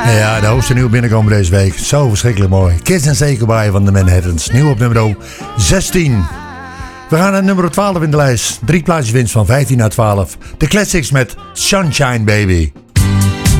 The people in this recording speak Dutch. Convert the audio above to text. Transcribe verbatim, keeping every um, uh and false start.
Ja, de hoogste nieuw binnenkomen deze week. Zo verschrikkelijk mooi. Kiss and Say Goodbye van de Manhattans. Nieuw op nummer zestien. We gaan naar nummer twaalf in de lijst. Drie plaatsjes winst van vijftien naar twaalf. De Classics met Sunshine Baby.